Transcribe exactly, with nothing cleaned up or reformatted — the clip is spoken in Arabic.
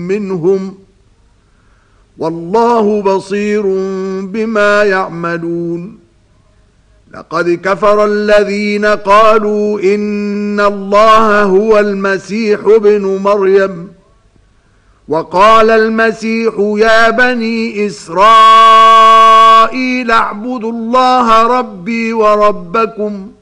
منهم والله بصير بما يعملون. لقد كفر الذين قالوا إن الله هو المسيح ابن مريم وقال المسيح يا بني إسرائيل اعبدوا الله ربي وربكم